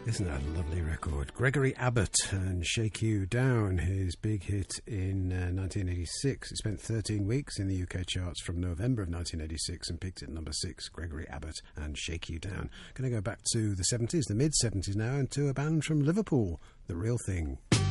Isn't that a lovely record? Gregory Abbott and Shake You Down, his big hit in 1986. It spent 13 weeks in the UK charts from November of 1986 and peaked at number 6, Gregory Abbott and Shake You Down. Going to go back to the 70s, the mid-70s now, and to a band from Liverpool, The Real Thing.